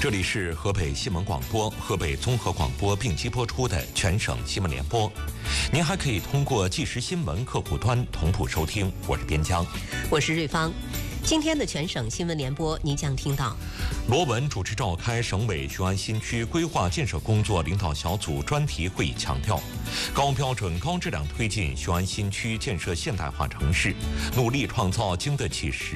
这里是河北新闻广播、河北综合广播并机播出的全省新闻联播。您还可以通过即时新闻客户端同步收听。我是边疆， 我是瑞芳。今天的全省新闻联播，您将听到： 罗文主持召开省委雄安新区规划建设工作领导小组专题会议，强调高标准、高质量推进雄安新区建设现代化城市，努力创造经得起时